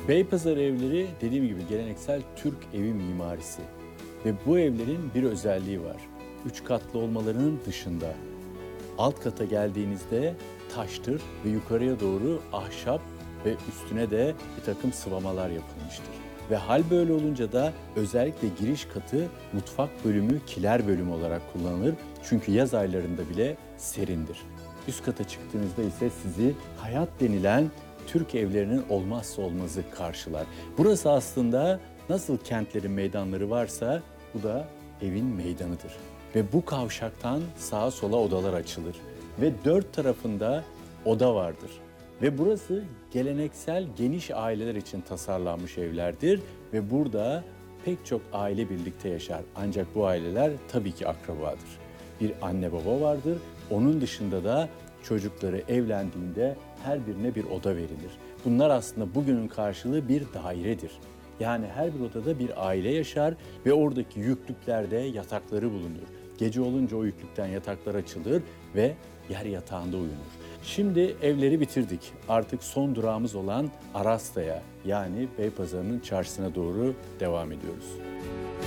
Beypazarı evleri dediğim gibi geleneksel Türk evi mimarisi. Ve bu evlerin bir özelliği var. 3 katlı olmalarının dışında alt kata geldiğinizde taştır ve yukarıya doğru ahşap ve üstüne de bir takım sıvamalar yapılmıştır. Ve hal böyle olunca da özellikle giriş katı mutfak bölümü, kiler bölümü olarak kullanılır. Çünkü yaz aylarında bile serindir. Üst kata çıktığınızda ise sizi hayat denilen Türk evlerinin olmazsa olmazı karşılar. Burası aslında nasıl kentlerin meydanları varsa bu da evin meydanıdır. Ve bu kavşaktan sağa sola odalar açılır. Ve dört tarafında oda vardır. Ve burası geleneksel geniş aileler için tasarlanmış evlerdir. Ve burada pek çok aile birlikte yaşar. Ancak bu aileler tabii ki akrabadır. Bir anne baba vardır. Onun dışında da çocukları evlendiğinde her birine bir oda verilir. Bunlar aslında bugünün karşılığı bir dairedir. Yani her bir odada bir aile yaşar ve oradaki yüklüklerde yatakları bulunur. Gece olunca o yüklükten yataklar açılır ve yer yatağında uyunur. Şimdi evleri bitirdik. Artık son durağımız olan Arasta'ya yani Beypazarı'nın çarşısına doğru devam ediyoruz.